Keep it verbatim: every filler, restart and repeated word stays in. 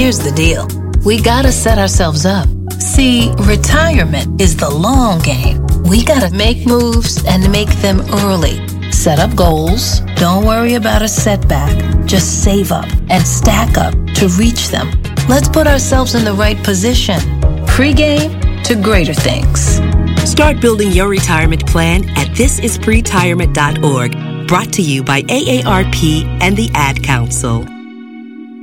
here's the deal. We gotta set ourselves up. See, retirement is the long game. We gotta make moves and make them early. Set up goals. Don't worry about a setback. Just save up and stack up to reach them. Let's put ourselves in the right position. Pre-game to greater things. Start building your retirement plan at this is pretirement dot org. Brought to you by A A R P and the Ad Council.